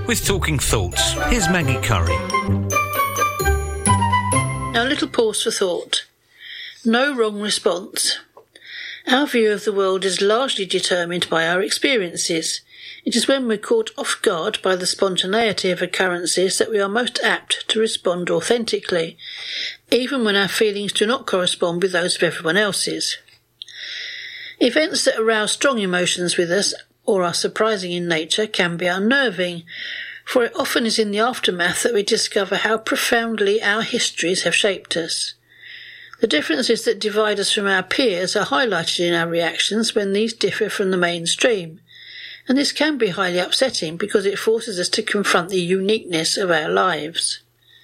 with Talking Thoughts. Here's Maggie Curry. Now, a little pause for thought. No wrong response. Our view of the world is largely determined by our experiences. It is when we're caught off guard by the spontaneity of occurrences that we are most apt to respond authentically, even when our feelings do not correspond with those of everyone else's. Events that arouse strong emotions with us or are surprising in nature can be unnerving, for it often is in the aftermath that we discover how profoundly our histories have shaped us. The differences that divide us from our peers are highlighted in our reactions when these differ from the mainstream, and this can be highly upsetting because it forces us to confront the uniqueness of our lives.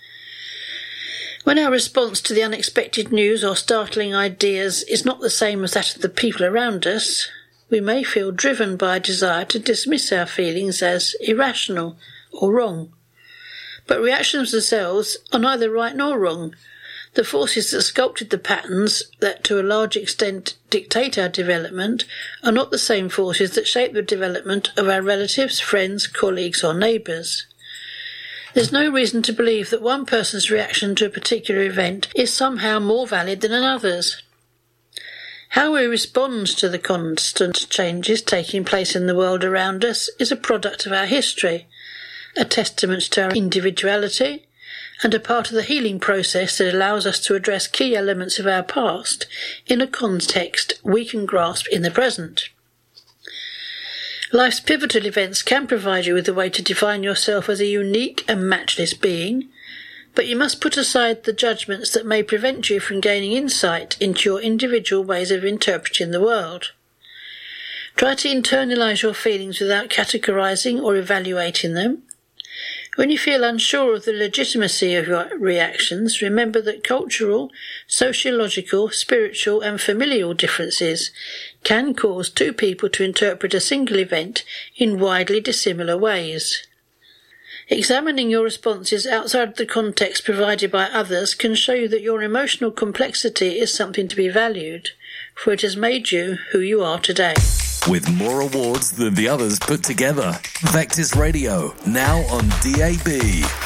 When our response to the unexpected news or startling ideas is not the same as that of the people around us, we may feel driven by a desire to dismiss our feelings as irrational or wrong. But reactions themselves are neither right nor wrong. The forces that sculpted the patterns that to a large extent dictate our development are not the same forces that shape the development of our relatives, friends, colleagues or neighbours. There's no reason to believe that one person's reaction to a particular event is somehow more valid than another's. How we respond to the constant changes taking place in the world around us is a product of our history, a testament to our individuality, and a part of the healing process that allows us to address key elements of our past in a context we can grasp in the present. Life's pivotal events can provide you with a way to define yourself as a unique and matchless being, but you must put aside the judgments that may prevent you from gaining insight into your individual ways of interpreting the world. Try to internalise your feelings without categorising or evaluating them. When you feel unsure of the legitimacy of your reactions, remember that cultural, sociological, spiritual and familial differences can cause two people to interpret a single event in widely dissimilar ways. Examining your responses outside of the context provided by others can show you that your emotional complexity is something to be valued, for it has made you who you are today. With more awards than the others put together. Vectis Radio, now on DAB.